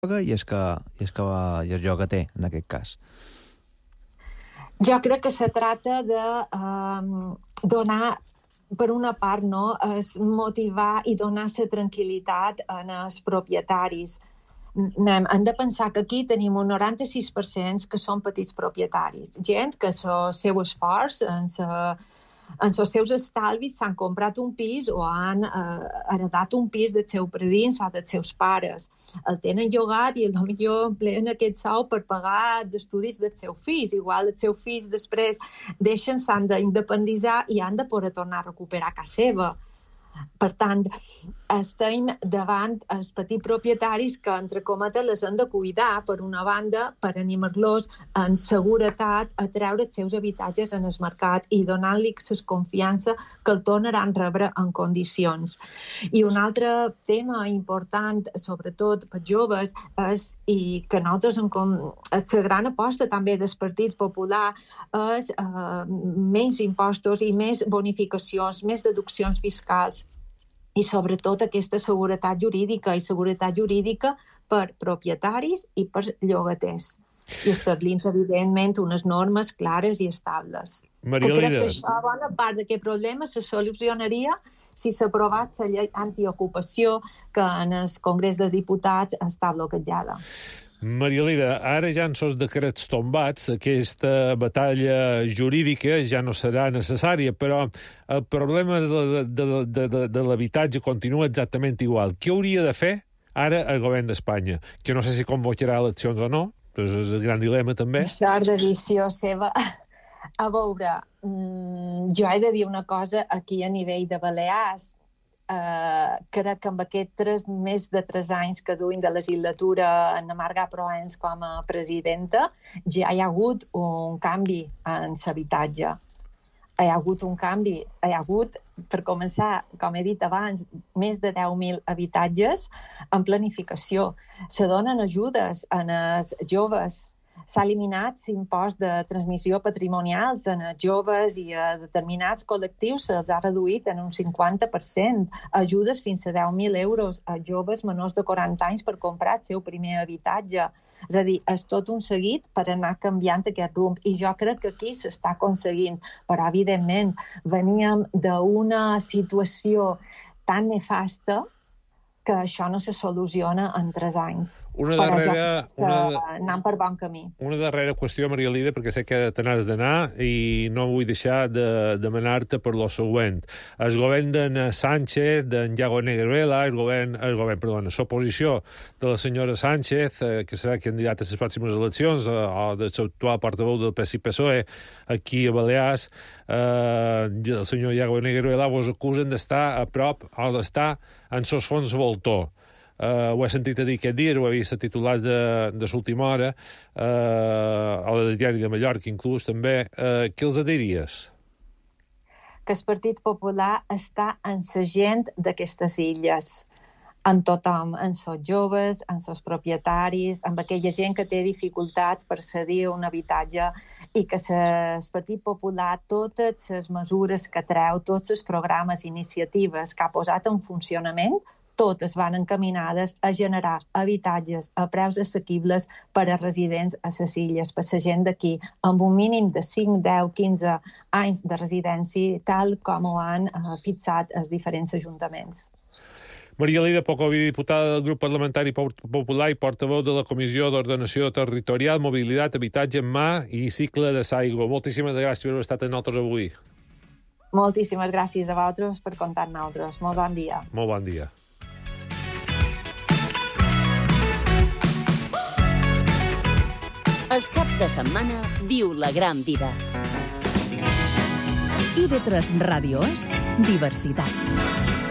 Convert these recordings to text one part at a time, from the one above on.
i el llogater, en aquest cas? Jo crec que se trata de donar, per una part, no, és motivar i donar la tranquil·litat als propietaris. Hem de pensar que aquí tenim un 96% que són petits propietaris, gent que el seu esforç, en els seus estalvis s'han comprat un pis o han heretat un pis dels seus predins o dels seus pares. El tenen llogat i potser empleen aquest sou per pagar els estudis dels seus fills. Igual els seus fills després s'han d'independitzar i han de poder tornar a recuperar casa seva. Per tant, estem davant els petits propietaris que, entre cometes, les han de cuidar, per una banda, per animar-los en seguretat a treure els seus habitatges en el mercat i donar-los la confiança que el tornaran a rebre en condicions. I un altre tema important, sobretot per joves, és, i que nosaltres, la gran aposta també del Partit Popular, és menys impostos i més bonificacions, més deduccions fiscals, i sobretot aquesta seguretat jurídica per propietaris i per llogaters. I establint, evidentment, unes normes clares i estables. Maria Lira. Crec que això, bona part d'aquest problema se solucionaria si s'aprovés la llei antiocupació que en el Congrés dels Diputats està bloquejada. Maria Lira, ara ja en sos decrets tombats, aquesta batalla jurídica ja no serà necessària, però el problema de l'habitatge continua exactament igual. Què hauria de fer ara el govern d'Espanya? Que no sé si convocarà eleccions o no, però és el gran dilema també. Això és decisió seva. A veure, jo he de dir una cosa aquí a nivell de Balears. Crec que amb aquests més de 3 anys que duim de legislatura en Marga Proens com a presidenta ja hi ha hagut un canvi en l'habitatge. Hi ha hagut un canvi. Hi ha hagut, per començar, com he dit abans, més de 10.000 habitatges en planificació. Se donen ajudes als joves. S'ha eliminat l'impost de transmissió patrimonial en joves i a determinats col·lectius se'ls ha reduït en un 50%. Ajudes fins a 10.000 euros a joves menors de 40 anys per comprar el seu primer habitatge. És a dir, és tot un seguit per anar canviant aquest rumb. I jo crec que aquí s'està aconseguint. Però, evidentment, veníem d'una situació tan nefasta que això no se soluciona en 3 anys. Anant per bon camí. Una darrera qüestió, Maria Lida, perquè sé que te n'has d'anar i no vull deixar de demanar-te per lo següent. El govern d'en Sánchez, d'en Iago Negueruela, l'oposició de la senyora Sánchez, que serà candidat a les pròximes eleccions, o del seu actual portaveu del PSI-PSOE, aquí a Balears, el senyor Iago Negueruela vos acusen d'estar a prop o d'estar en els fons voltor. Ho he sentit a dir aquest dia, ho he vist a titulars de l'última hora, o del diari de Mallorca, inclús, també. Què els diries? Que el Partit Popular està en la gent d'aquestes illes, en tothom, en els joves, en els propietaris, en aquella gent que té dificultats per accedir a un habitatge, i que el Partit Popular, totes les mesures que treu, tots els programes, iniciatives que ha posat en funcionament, totes van encaminades a generar habitatges a preus assequibles per a residents a les illes, per a la gent d'aquí, amb un mínim de 5, 10, 15 anys de residència, tal com ho han fixat els diferents ajuntaments. Maria Lida Pocoví, diputada del grup parlamentari popular i portaveu de la Comissió d'Ordenació Territorial, Mobilitat, Habitatge en Mà i Cicle de Saigo. Moltíssimes gràcies per haver estat amb nosaltres avui. Moltíssimes gràcies a vosaltres per comptar amb nosaltres. Molt bon dia. Molt bon dia. Els caps de setmana viu la gran vida. IB3 Ràdio és diversitat.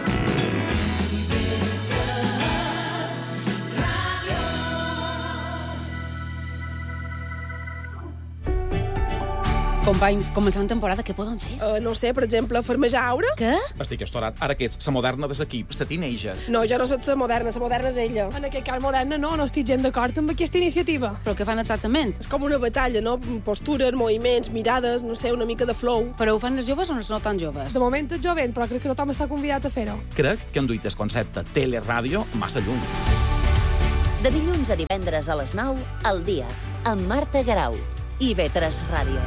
Companys, començant temporada, què poden fer? No sé, per exemple, farmejar aura? Què? Estic estorat. Ara que ets la moderna de l'equip, la teenager. No, jo no soc la moderna és ella. En aquest cas moderna no estic gens d'acord amb aquesta iniciativa. Però què fan el tractament? És com una batalla, no? Postures, moviments, mirades, no sé, una mica de flow. Però ho fan els joves o no tan joves? De moment és jovent, però crec que tothom està convidat a fer-ho. Crec que hem duit el concepte teleràdio massa lluny. De dilluns a divendres a les 9, al dia, amb Marta Garau, IB3 Ràdio.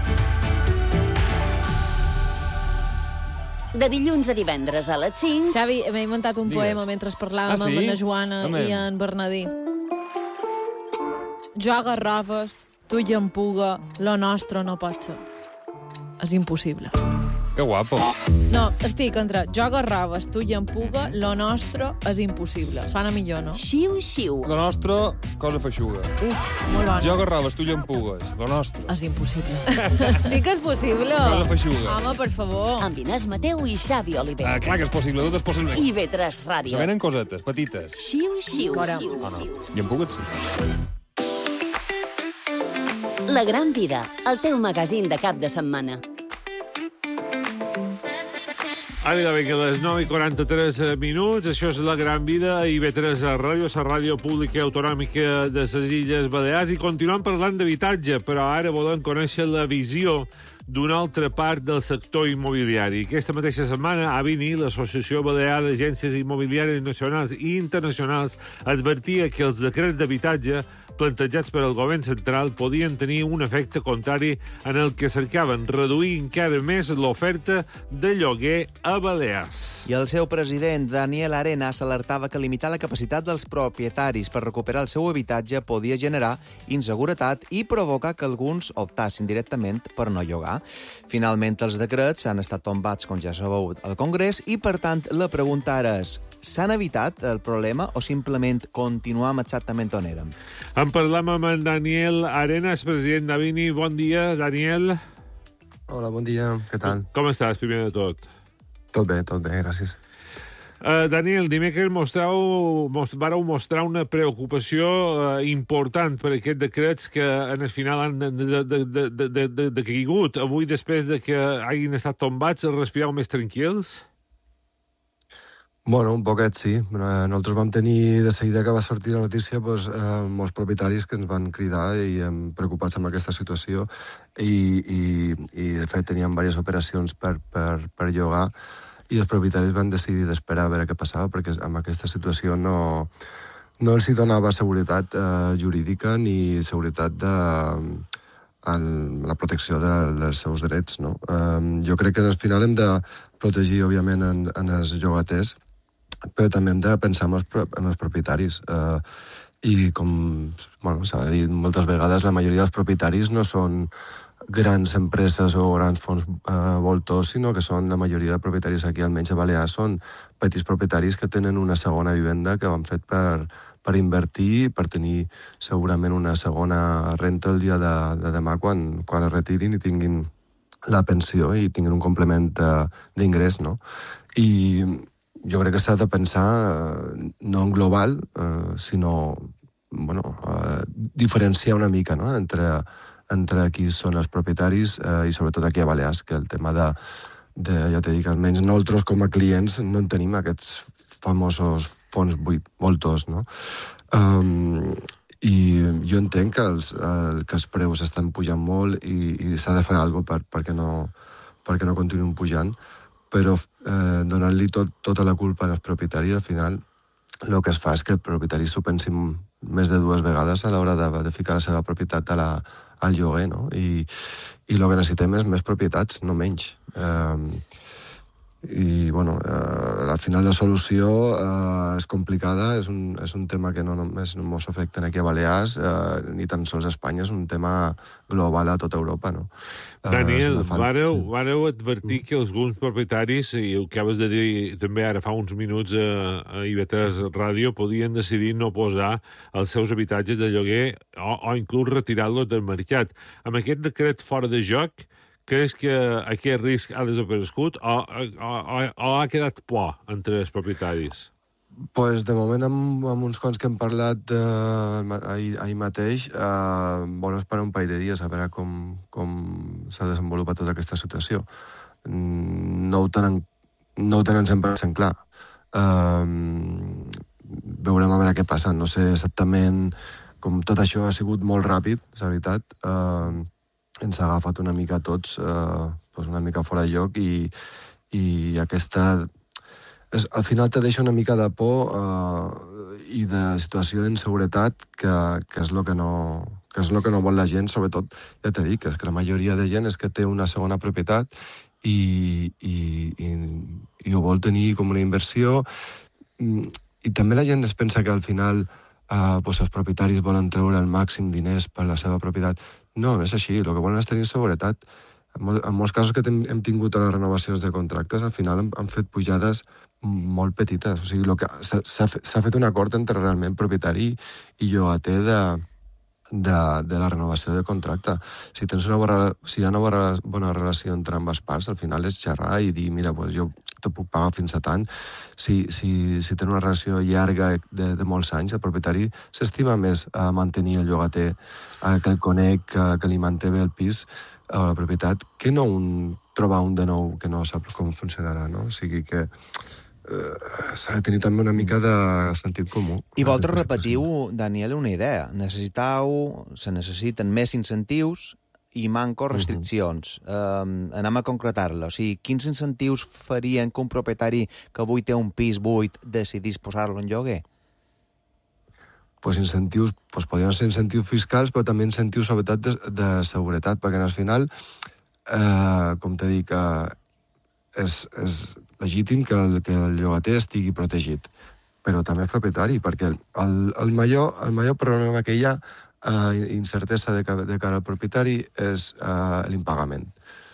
De dilluns a divendres a les 5... Xavi, m'he inventat un poema mentre parlàvem amb la Joana i en Bernadí. Jo agarraves, tu i en puga, lo nostre no pot ser. És impossible. Que guapo. No, estic entre jo agarraves, tu i en puga, lo nostre és impossible. Sona millor, no? Xiu, xiu. Lo nostre, cosa feixuga. Uf, molt bona. Jo agarraves, tu i en pugues. Lo nostre. És impossible. Sí que és possible. Cosa feixuga. Home, per favor. Amb Inés Mateu i Xavi Oliver. Clar que és possible, tot és possible. IB3 Ràdio. Se venen cosetes, petites. Xiu, xiu. I en pugues, sí. La gran vida, el teu magazín de cap de setmana. Ara bé, que a les 9:43 minuts, això és La Gran Vida, IB3 Ràdio, la ràdio pública i autonòmica de les Illes Balears, i continuem parlant d'habitatge, però ara volem conèixer la visió d'una altra part del sector immobiliari. Aquesta mateixa setmana, a Bini, l'Associació Balear d'Agències Immobiliàries Nacionals i Internacionals advertia que els decrets d'habitatge plantejats per al govern central podien tenir un efecte contrari en el que cercaven reduir encara més l'oferta de lloguer a Balears. I el seu president, Daniel Arenas, alertava que limitar la capacitat dels propietaris per recuperar el seu habitatge podia generar inseguretat i provocar que alguns optassin directament per no llogar. Finalment, els decrets han estat tombats, com ja sabeu, al Congrés, i, per tant, la pregunta ara és: s'han evitat el problema o simplement continuam exactament on érem? En parlam amb en Daniel Arenas, president de Bini. Bon dia, Daniel. Hola, bon dia. Què tal? Com estàs, primer de tot? Tot bé, gràcies. Daniel, dimecres vareu mostrar una preocupació important per aquests decrets que en el final han caigut. Avui, després de que hagin estat tombats, respireu més tranquils? Bueno, un poquet sí. Nosaltres vam tenir, de seguida que va sortir la notícia, molts propietaris que ens van cridar i preocupats amb aquesta situació i de fet teníem diverses operacions per llogar i els propietaris van decidir d'esperar a veure què passava, perquè amb aquesta situació no els hi donava seguretat jurídica ni seguretat la protecció dels seus drets, no? Jo crec que al final hem de protegir, òbviament, en els llogaters, però també hem de pensar en els propietaris. I com s'ha dit moltes vegades, la majoria dels propietaris no són grans empreses o grans fons voltors, sinó que són la majoria de propietaris aquí, almenys a Balears, són petits propietaris que tenen una segona vivenda que han fet per invertir, per tenir segurament una segona renta el dia de demà quan es retirin i tinguin la pensió i tinguin un complement d'ingrés, no? I jo crec que s'ha de pensar no en global, sinó diferenciar una mica, no?, entre qui són els propietaris i sobretot aquí a Balears, que el tema ja t'he dit, almenys nosaltres com a clients no en tenim aquests famosos fons voltors, no? I jo entenc que els preus estan pujant molt i s'ha de fer alguna cosa perquè no continuïn pujant, però donant-li tota la culpa als propietaris, al final el que es fa és que els propietaris s'ho pensin més de 2 vegades a l'hora de ficar la seva propietat al lloguer, no? I el que necessitem és més propietats, no menys. I, al final la solució és complicada, és un tema que no només ens afecta aquí a Balears, ni tan sols a Espanya, és un tema global a tota Europa, no? Daniel, vareu advertir que alguns propietaris, i ho acabes de dir també ara fa uns minuts a IB3 Ràdio, podien decidir no posar els seus habitatges de lloguer o inclús retirar-los del mercat. Amb aquest decret fora de joc, creus que aquest risc ha desaparegut o ha quedat por entre els propietaris? Pues de moment, amb uns quants que hem parlat ahir mateix, volen esperar un parell de dies a veure com s'ha desenvolupat tota aquesta situació. No ho tenen 100% clar. Veurem a veure què passa. No sé exactament com tot això ha sigut molt ràpid, és veritat. Ens ha agafat una mica a tots, una mica fora de lloc, i aquesta al final te deixa una mica de por i de situació d'inseguretat que és el que no vol la gent, sobretot, ja t'he dit, és que la majoria de gent és que té una segona propietat i ho vol tenir com una inversió. I també la gent es pensa que al final els propietaris volen treure el màxim diners per la seva propietat. No és així. El que volen és tenir seguretat. En molts casos que hem tingut a les renovacions de contractes, al final han fet pujades molt petites. O sigui, s'ha fet un acord entre realment propietari i llogater de la renovació de contracte. Si hi ha una bona relació entre ambes parts, al final és xerrar i dir, mira, pues jo te puc pagar fins a tant. Si tens una relació llarga de molts anys, el propietari s'estima més a mantenir el llogater que el conec, que li manté bé el pis o la propietat, que no trobar un de nou que no sap com funcionarà, no? O sigui que s'ha de tenir també una mica de sentit comú. I vosaltres repetiu, Daniel, una idea. Se necessiten més incentius i manco restriccions. Anem a concretar-lo. O sigui, quins incentius farien que un propietari que avui té un pis buit decidís posar-lo en lloguer? Pues incentius, podrien ser incentius fiscals, però també incentius, sobretot, de seguretat, perquè al final, com t'he dit, és legítim que el llogater estigui protegit, però també és propietari, perquè el major problema que hi ha, incertesa de cara al propietari, és l'impagament.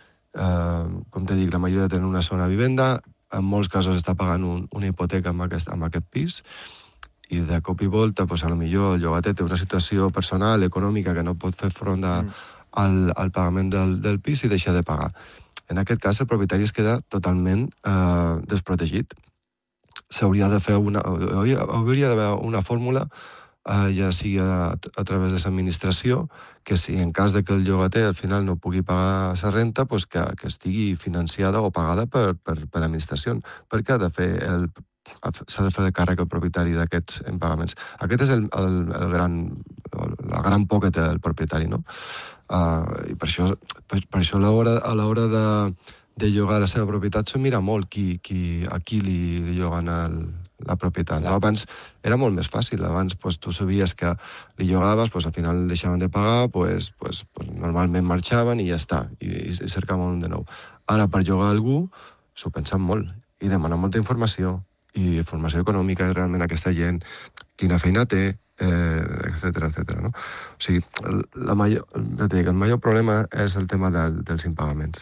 Com t'he dit, la majoria tenen una segona vivenda, en molts casos està pagant una hipoteca amb aquest pis, i de cop i volta, potser el llogater té una situació personal, econòmica, que no pot fer front al pagament del pis i deixa de pagar. En aquest cas, el propietari es queda totalment desprotegit. Hauria d'haver una fórmula, ja sigui a través de l'administració, que si en cas de que el llogater al final no pugui pagar la renta, que estigui financiada o pagada per l'administració, perquè s'ha de fer de càrrec el propietari d'aquests impagaments. Aquest és la gran por que té el propietari, no? I per això a l'hora de llogar la seva propietat s'ho mira molt a qui li lloguen la propietat. Abans era molt més fàcil. Abans tu sabies que li llogaves, al final deixaven de pagar, normalment marxaven i ja està, i cercaven un de nou. Ara, per llogar algú, s'ho pensen molt i demanen molta informació, i informació econòmica de realment aquesta gent, quina feina té, etcètera, no? O sigui, el major problema és el tema dels impagaments.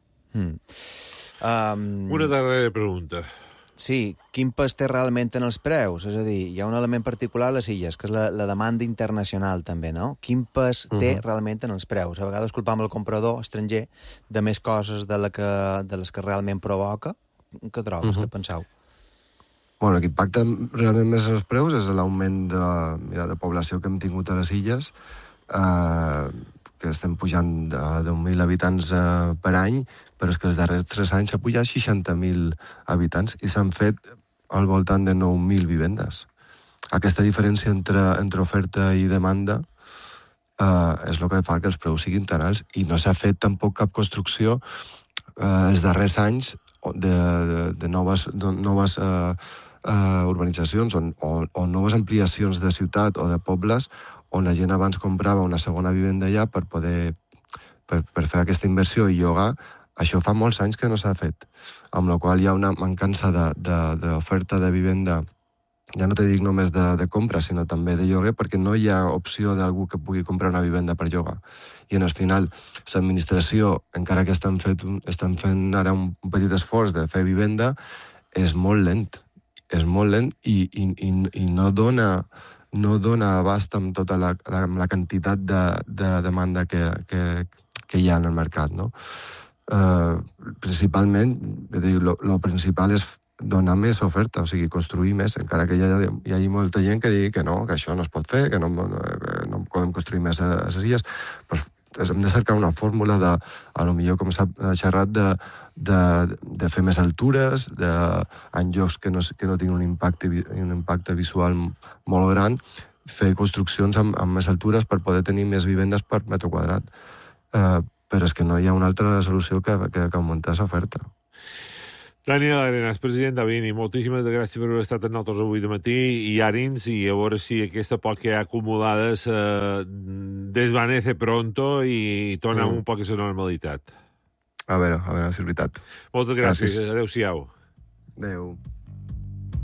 Una darrera pregunta. Sí, quin pes té realment en els preus? És a dir, hi ha un element particular a les illes, que és la demanda internacional, també, no? Quin pes té realment en els preus? A vegades culpam el comprador estranger de més coses de les que realment provoca. Què trobes? Què penseu? El que impacta realment més en els preus és l'augment de població que hem tingut a les illes, que estem pujant de 10.000 habitants per any, però és que els darrers 3 anys s'ha pujat 60.000 habitants i s'han fet al voltant de 9.000 vivendes. Aquesta diferència entre oferta i demanda és el que fa que els preus siguin tan alts, i no s'ha fet tampoc cap construcció els darrers anys de noves urbanitzacions o noves ampliacions de ciutat o de pobles on la gent abans comprava una segona vivenda allà per fer aquesta inversió i llogar. Això fa molts anys que no s'ha fet, amb la qual hi ha una mancança d'oferta de vivenda, ja no te dic només de compra, sinó també de lloguer, perquè no hi ha opció d'algú que pugui comprar una vivenda per llogar. I al final, l'administració, encara que estan fent ara un petit esforç de fer vivenda, és molt lent i no dona abast amb tota la quantitat de demanda que hi ha en el mercat, no? Principalment, el principal és donar més oferta, o sigui, construir més, encara que hi hagi molta gent que digui que no, que això no es pot fer, que no podem construir més a les illes. Hem de cercar una fórmula a lo millor, com s'ha xerrat, de fer més altures, en llocs que no tinguin un impacte visual molt gran, fer construccions amb més altures per poder tenir més vivendes per metre quadrat. Però és que no hi ha una altra solució que augmentar l'oferta. Daniel Arenas, president d'Avini, moltíssimes gràcies per haver estat amb nosaltres avui de matí i àrins, i a veure si aquesta por que hi ha acumulades desvanece pronto i torna un poc a la normalitat. A veure si és veritat. Moltes gràcies. Adéu-siau. Adéu.